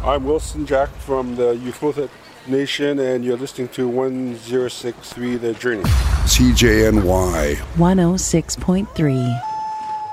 I'm Wilson Jack from the Youth Nation, and you're listening to 1063 The Journey. CJNY 106.3.